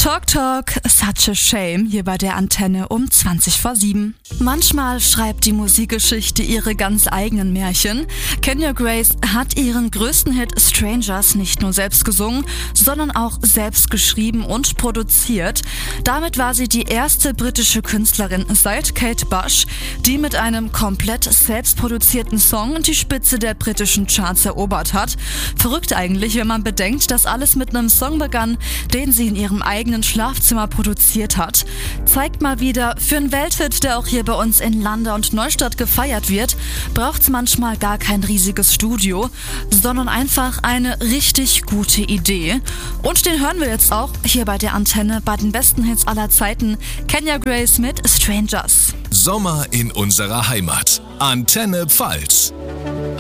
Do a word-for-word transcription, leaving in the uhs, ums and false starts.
Talk Talk, such a shame, hier bei der Antenne um zwanzig vor sieben. Manchmal schreibt die Musikgeschichte ihre ganz eigenen Märchen. Kenya Grace hat ihren größten Hit Strangers nicht nur selbst gesungen, sondern auch selbst geschrieben und produziert. Damit war sie die erste britische Künstlerin seit Kate Bush, die mit einem komplett selbstproduzierten Song die Spitze der britischen Charts erobert hat. Verrückt eigentlich, wenn man bedenkt, dass alles mit einem Song begann, den sie in ihrem eigenen Schlafzimmer produziert hat. Zeigt mal wieder, für einen Welthit, der auch hier bei uns in Lande und Neustadt gefeiert wird, braucht's manchmal gar kein riesiges Studio, sondern einfach eine richtig gute Idee. Und den hören wir jetzt auch hier bei der Antenne bei den besten Hits aller Zeiten. Kenya Grace mit Strangers. Sommer in unserer Heimat. Antenne Pfalz.